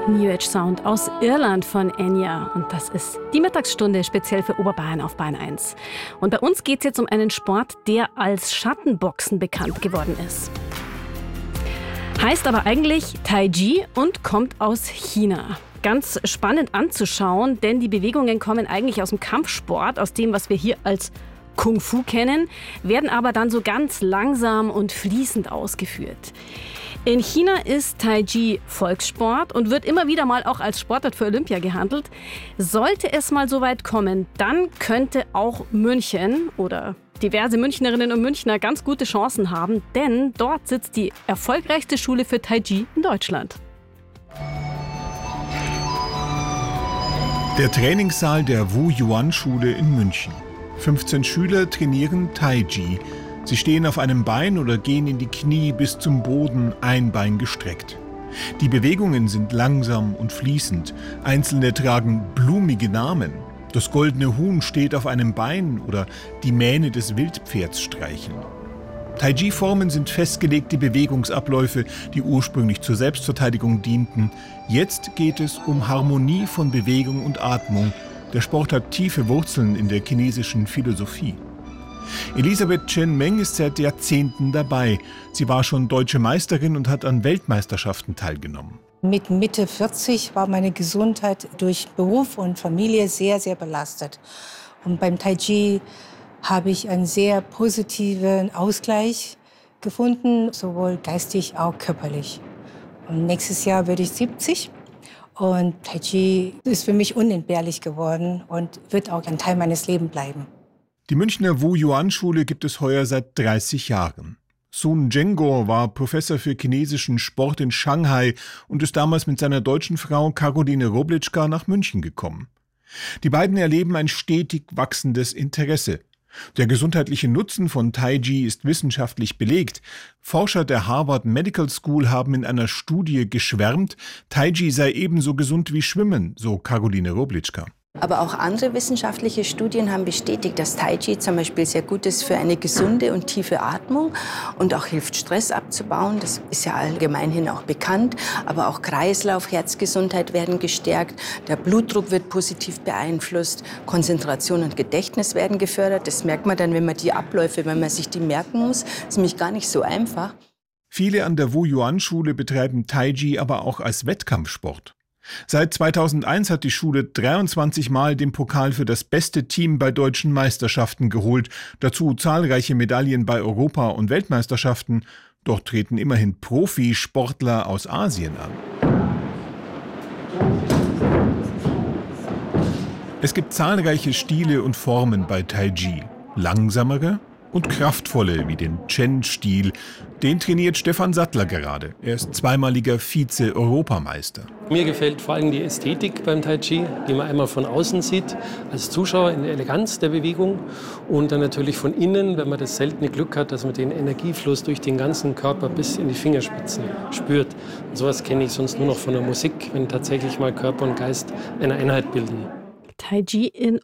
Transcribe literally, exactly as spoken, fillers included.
New Age Sound aus Irland von Enya. Und das ist die Mittagsstunde speziell für Oberbayern auf Bayern eins. Und bei uns geht es jetzt um einen Sport, der als Schattenboxen bekannt geworden ist. Heißt aber eigentlich Tai Chi und kommt aus China. Ganz spannend anzuschauen, denn die Bewegungen kommen eigentlich aus dem Kampfsport, aus dem, was wir hier als Kung Fu kennen, werden aber dann so ganz langsam und fließend ausgeführt. In China ist Tai Chi Volkssport und wird immer wieder mal auch als Sportart für Olympia gehandelt. Sollte es mal so weit kommen, dann könnte auch München oder diverse Münchnerinnen und Münchner ganz gute Chancen haben, denn dort sitzt die erfolgreichste Schule für Tai Chi in Deutschland. Der Trainingssaal der Wu-Yuan-Schule in München. fünfzehn Schüler trainieren Tai Chi. Sie stehen auf einem Bein oder gehen in die Knie bis zum Boden, ein Bein gestreckt. Die Bewegungen sind langsam und fließend. Einzelne tragen blumige Namen. Das goldene Huhn steht auf einem Bein oder die Mähne des Wildpferds streichen. Tai Chi-Formen sind festgelegte Bewegungsabläufe, die ursprünglich zur Selbstverteidigung dienten. Jetzt geht es um Harmonie von Bewegung und Atmung. Der Sport hat tiefe Wurzeln in der chinesischen Philosophie. Elisabeth Chen Meng ist seit Jahrzehnten dabei. Sie war schon deutsche Meisterin und hat an Weltmeisterschaften teilgenommen. Mit Mitte vierzig war meine Gesundheit durch Beruf und Familie sehr, sehr belastet. Und beim Tai Chi habe ich einen sehr positiven Ausgleich gefunden, sowohl geistig als auch körperlich. Und nächstes Jahr werde ich siebzig. Und Tai Chi ist für mich unentbehrlich geworden und wird auch ein Teil meines Lebens bleiben. Die Münchner Wu-Yuan-Schule gibt es heuer seit dreißig Jahren. Sun Zhengguo war Professor für chinesischen Sport in Shanghai und ist damals mit seiner deutschen Frau Karoline Wroblitschka nach München gekommen. Die beiden erleben ein stetig wachsendes Interesse. Der gesundheitliche Nutzen von Tai Chi ist wissenschaftlich belegt. Forscher der Harvard Medical School haben in einer Studie geschwärmt, Tai Chi sei ebenso gesund wie Schwimmen, so Karoline Wroblitschka. Aber auch andere wissenschaftliche Studien haben bestätigt, dass Tai Chi zum Beispiel sehr gut ist für eine gesunde und tiefe Atmung und auch hilft, Stress abzubauen. Das ist ja allgemeinhin auch bekannt. Aber auch Kreislauf, Herzgesundheit werden gestärkt. Der Blutdruck wird positiv beeinflusst. Konzentration und Gedächtnis werden gefördert. Das merkt man dann, wenn man die Abläufe, wenn man sich die merken muss. Das ist nämlich gar nicht so einfach. Viele an der Wu-Yuan-Schule betreiben Tai Chi aber auch als Wettkampfsport. Seit zweitausendeins hat die Schule dreiundzwanzig Mal den Pokal für das beste Team bei deutschen Meisterschaften geholt, dazu zahlreiche Medaillen bei Europa- und Weltmeisterschaften. Dort treten immerhin Profisportler aus Asien an. Es gibt zahlreiche Stile und Formen bei Tai Chi. Langsamere und kraftvolle wie den Chen-Stil. Den trainiert Stefan Sattler gerade. Er ist zweimaliger Vize-Europameister. Mir gefällt vor allem die Ästhetik beim Tai Chi, die man einmal von außen sieht, als Zuschauer in der Eleganz der Bewegung und dann natürlich von innen, wenn man das seltene Glück hat, dass man den Energiefluss durch den ganzen Körper bis in die Fingerspitzen spürt. Und sowas kenne ich sonst nur noch von der Musik, wenn tatsächlich mal Körper und Geist eine Einheit bilden. Tai Chi in